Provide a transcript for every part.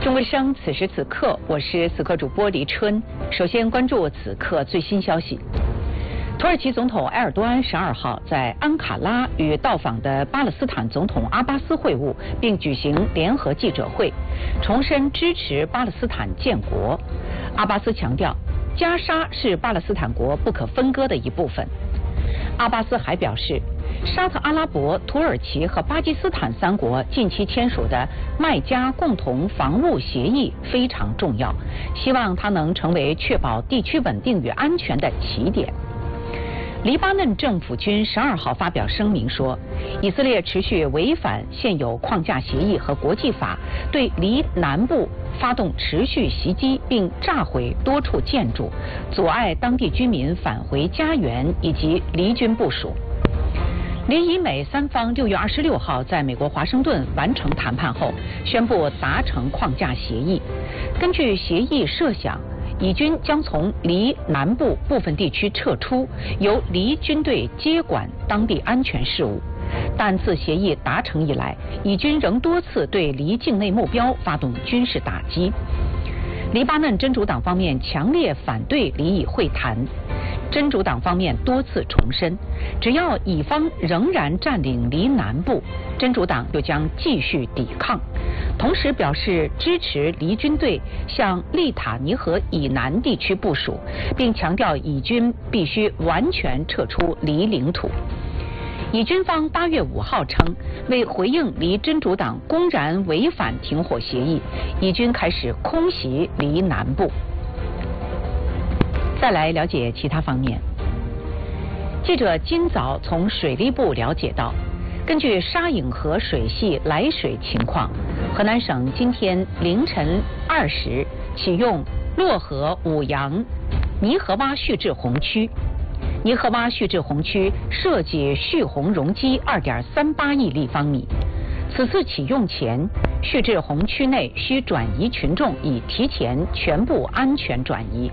中国生此时此刻，我是此刻主播黎春。首先关注此刻最新消息。土耳其总统埃尔多安12号在安卡拉与到访的巴勒斯坦总统阿巴斯会晤，并举行联合记者会，重申支持巴勒斯坦建国。阿巴斯强调，加沙是巴勒斯坦国不可分割的一部分。阿巴斯还表示，沙特阿拉伯、土耳其和巴基斯坦3国近期签署的麦加共同防务协议非常重要，希望它能成为确保地区稳定与安全的起点。黎巴嫩政府军12号发表声明说，以色列持续违反现有框架协议和国际法，对黎南部发动持续袭击，并炸毁多处建筑，阻碍当地居民返回家园以及黎军部署。黎以美3方6月26号在美国华盛顿完成谈判后，宣布达成框架协议。根据协议设想，以军将从黎南部部分地区撤出，由黎军队接管当地安全事务。但自协议达成以来，以军仍多次对黎境内目标发动军事打击。黎巴嫩真主党方面强烈反对黎以会谈。真主党方面多次重申，只要以方仍然占领黎南部，真主党就将继续抵抗。同时表示支持黎军队向利塔尼河以南地区部署，并强调以军必须完全撤出黎领土。以军方8月5号称，为回应黎真主党公然违反停火协议，以军开始空袭黎南部。再来了解其他方面。记者今早从水利部了解到，根据沙引河水系来水情况，河南省今天凌晨2时启用漯河五杨泥河洼蓄滞洪区。泥河洼蓄滞洪区设计蓄洪容积2.38亿立方米。此次启用前，蓄滞洪区内需转移群众已提前全部安全转移。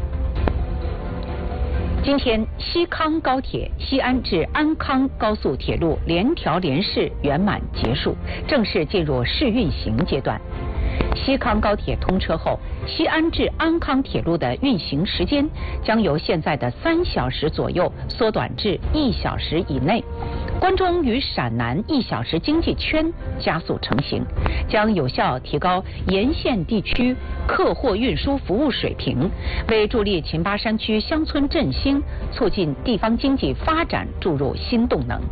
今天，西康高铁西安至安康高速铁路联调联试圆满结束，正式进入试运行阶段。西康高铁通车后，西安至安康铁路的运行时间将由现在的3小时左右缩短至1小时以内。关中与陕南1小时经济圈加速成型，将有效提高沿线地区客货运输服务水平，为助力秦巴山区乡村振兴、促进地方经济发展注入新动能。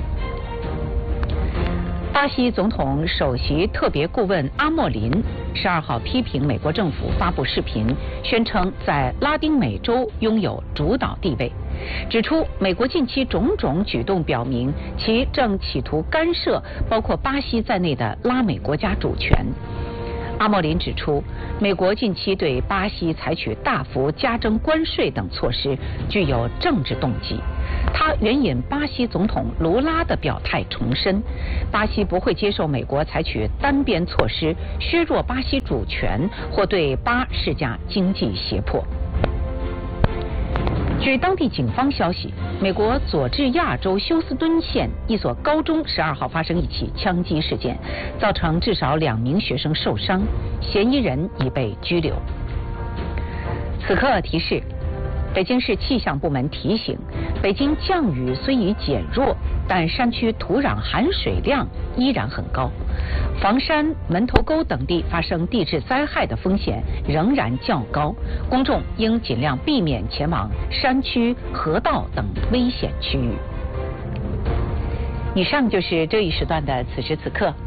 巴西总统首席特别顾问阿莫林12号批评美国政府发布视频，宣称在拉丁美洲拥有主导地位，指出美国近期种种举动表明其正企图干涉包括巴西在内的拉美国家主权。阿莫林指出，美国近期对巴西采取大幅加征关税等措施具有政治动机。他援引巴西总统卢拉的表态重申，巴西不会接受美国采取单边措施削弱巴西主权或对巴施加经济胁迫。据当地警方消息，美国佐治亚州休斯敦县一所高中12号发生一起枪击事件，造成至少2名学生受伤，嫌疑人已被拘留。此刻提示，北京市气象部门提醒，北京降雨虽已减弱，但山区土壤含水量依然很高，房山、门头沟等地发生地质灾害的风险仍然较高，公众应尽量避免前往山区、河道等危险区域。以上就是这一时段的此时此刻。